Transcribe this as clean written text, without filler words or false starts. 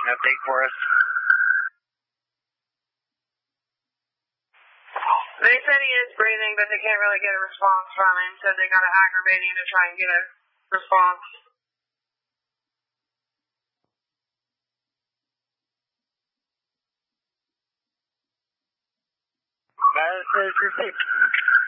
update for us? They said he is breathing, but they can't really get a response from him, so they got to aggravate him to try and get a response. That is received.